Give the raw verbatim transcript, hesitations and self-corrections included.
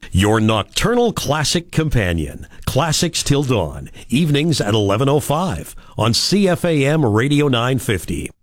Your nocturnal classic companion. Classics till dawn. Evenings at eleven oh five on C F A M Radio nine fifty.